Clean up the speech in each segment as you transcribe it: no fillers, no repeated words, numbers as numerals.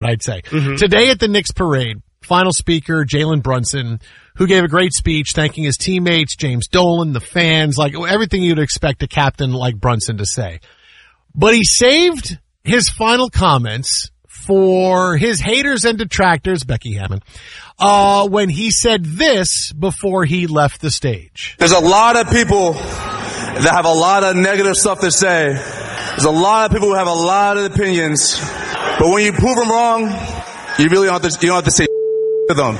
I'd say. Mm-hmm. Today at the Knicks parade, final speaker, Jalen Brunson, who gave a great speech thanking his teammates, James Dolan, the fans, like everything you'd expect a captain like Brunson to say. But he saved his final comments for his haters and detractors, Becky Hammon, when he said this before he left the stage. There's a lot of people that have a lot of negative stuff to say. There's a lot of people who have a lot of opinions. But when you prove them wrong, you really don't have to say to them.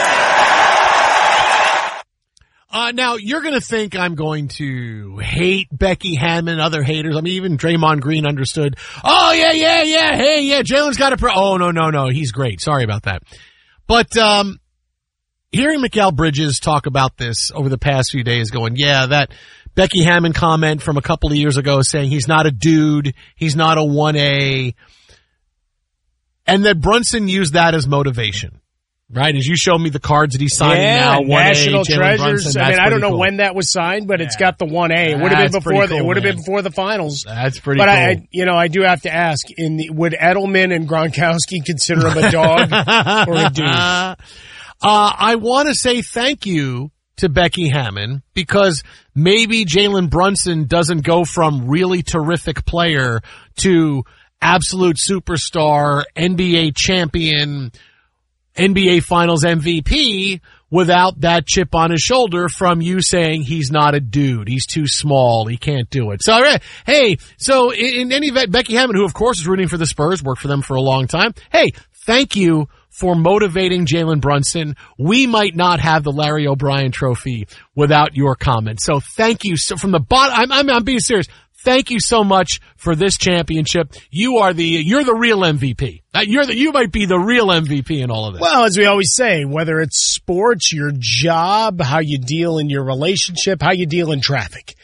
Now, you're going to think I'm going to hate Becky Hammon, other haters. I mean, even Draymond Green understood. Oh, yeah. Hey, yeah, Jalen's got a oh, no. He's great. Sorry about that. But hearing Mikal Bridges talk about this over the past few days going, yeah, that Becky Hammon comment from a couple of years ago saying he's not a dude, he's not a 1A, and that Brunson used that as motivation. Right, as you showed me the cards that he's signing now, 1A, National Jalen Treasures. Brunson, I mean, I don't know cool. when that was signed, but it's got the 1A. It would have been before. Cool, it would have been before the finals. That's pretty. But cool. I do have to ask: would Edelman and Gronkowski consider him a dog or a douche? I want to say thank you to Becky Hammon because maybe Jalen Brunson doesn't go from really terrific player to absolute superstar, NBA champion, NBA Finals MVP without that chip on his shoulder from you saying he's not a dude, he's too small, he can't do it. So, hey, so in any event, Becky Hammon, who of course is rooting for the Spurs, worked for them for a long time, hey, thank you for motivating Jalen Brunson. We might not have the Larry O'Brien trophy without your comments. So thank you. So from the bottom, I'm being serious. Thank you so much for this championship. You're the real MVP. You might be the real MVP in all of this. Well, as we always say, whether it's sports, your job, how you deal in your relationship, how you deal in traffic.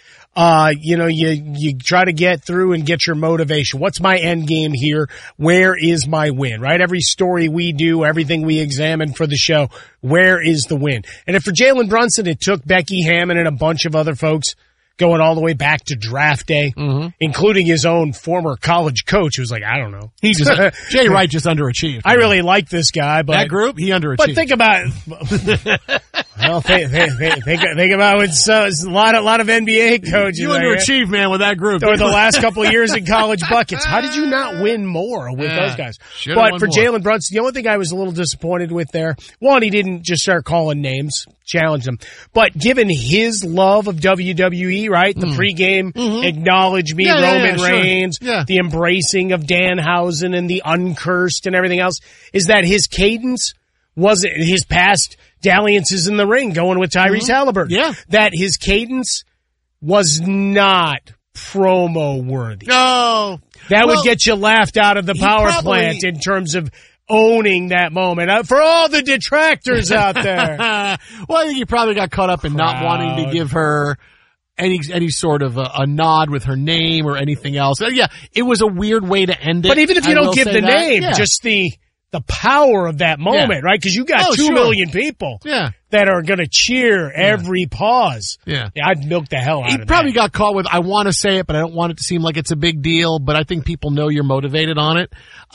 You try to get through and get your motivation. What's my end game here? Where is my win, right? Every story we do, everything we examine for the show, where is the win? And if for Jalen Brunson, it took Becky Hammon and a bunch of other folks going all the way back to draft day, including his own former college coach who's like, I don't know. Jay Wright just underachieved. I really like this guy, but that group, he underachieved. But think about it. Well, think about it. So it's a lot of NBA coaches. You underachieved, man, with that group. Or the last couple of years in college buckets. How did you not win more with those guys? But for Jalen Brunson, the only thing I was a little disappointed with there, one, he didn't just start calling names, challenge them. But given his love of WWE, right? The pregame acknowledge me, Roman Reigns, the embracing of Danhausen and the uncursed and everything else, is that his cadence wasn't his past dalliances in the ring going with Tyrese Halliburton. Yeah. That his cadence was not promo worthy. No. That would get you laughed out of the power plant in terms of owning that moment. For all the detractors out there. Well, I think he probably got caught up in not wanting to give her any sort of a nod with her name or anything else. Yeah, it was a weird way to end it. But even if you don't give the name, just the power of that moment, right? Because you got 2 million people that are going to cheer every pause. Yeah, I'd milk the hell out of it. He probably got caught with, I want to say it, but I don't want it to seem like it's a big deal, but I think people know you're motivated on it.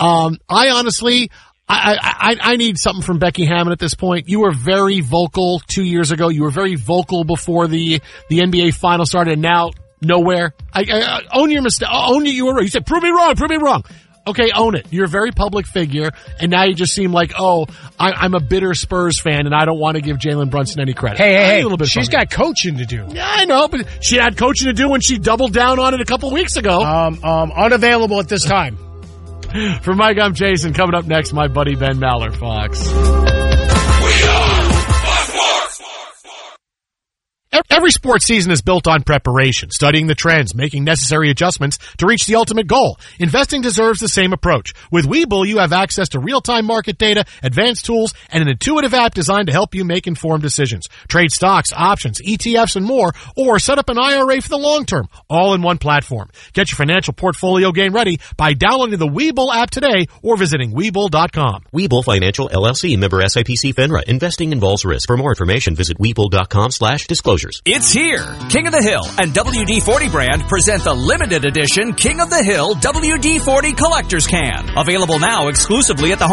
I honestly, I need something from Becky Hammon at this point. You were very vocal 2 years ago. You were very vocal before the NBA final started, and now nowhere. I own your mistake. Own you were right. You said, prove me wrong. Okay, own it. You're a very public figure, and now you just seem like, I'm a bitter Spurs fan, and I don't want to give Jalen Brunson any credit. Hey, she's got coaching to do. Yeah, I know, but she had coaching to do when she doubled down on it a couple weeks ago. Unavailable at this time. For Mike, I'm Jason. Coming up next, my buddy Ben Maller, Fox. Every sports season is built on preparation, studying the trends, making necessary adjustments to reach the ultimate goal. Investing deserves the same approach. With Webull, you have access to real-time market data, advanced tools, and an intuitive app designed to help you make informed decisions. Trade stocks, options, ETFs, and more, or set up an IRA for the long term, all in one platform. Get your financial portfolio game ready by downloading the Webull app today or visiting Webull.com. Webull Financial LLC, member SIPC FINRA. Investing involves risk. For more information, visit Webull.com/disclosures. It's here. King of the Hill and WD-40 brand present the limited edition King of the Hill WD-40 Collector's Can. Available now exclusively at the